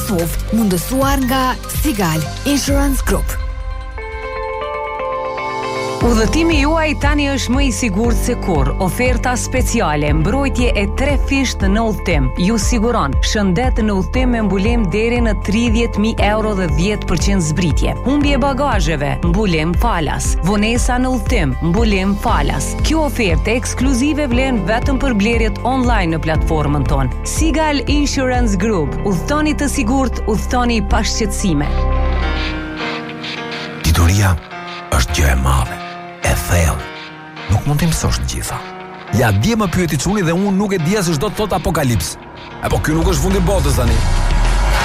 Kosovë, mundësuar nga Sigal Insurance Group. Udhëtimi juaj tani është më i sigurt se kurrë. Oferta speciale, mbrojtje e 3 fisht në udhëtim. Ju siguron shëndet në udhëtim me mbulim deri në 30.000 euro dhe 10% zbritje. Humbje bagazheve, mbulim falas. Vonesa në udhëtim, mbulim falas. Kjo ofertë ekskluzive vlen vetëm për blerjet online në platformën tonë. Sigal Insurance Group. Udhëtoni të sigurt, udhëtoni pa shqetësime. Dituria është gjë e madhe, e thellë. Nuk mund të mësosh të gjitha. Ja dje më pyeti çuni dhe unë nuk e dija se ç'do të thot apokalips. Apo ky nuk është fundi i botës tani.